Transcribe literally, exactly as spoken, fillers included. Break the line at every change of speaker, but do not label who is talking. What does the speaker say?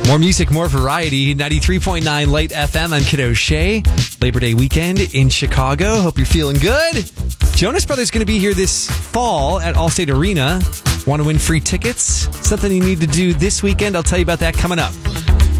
More music, more variety. ninety-three point nine Light F M. I'm Kid O'Shea. Labor Day weekend in Chicago. Hope you're feeling good. Jonas Brothers going to be here this fall at Allstate Arena. Want to win free tickets? Something you need to do this weekend. I'll tell you about that coming up.